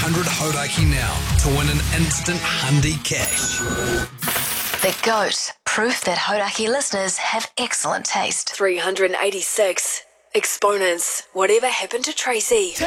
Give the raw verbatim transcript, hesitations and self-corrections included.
hundred Hodaki now to win an instant Hundi cash. The GOAT. Proof that Hodaki listeners have excellent taste. three hundred eighty-six. Exponents. Whatever happened to Tracy?